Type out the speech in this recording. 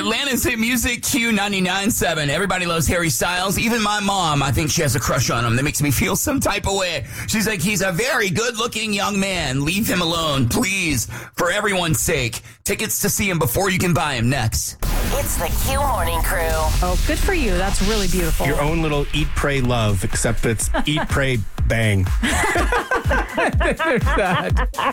Atlanta's Hit Music Q99.7. Everybody loves Harry Styles. Even my mom, I think she has a crush on him. That makes me feel some type of way. She's like, he's a very good-looking young man. Leave him alone, please, for everyone's sake. Tickets to see him before you can buy him next. It's the Q Morning Crew. Oh, good for you. That's really beautiful. Your own little eat, pray, love, except it's eat, pray, bang. There's that.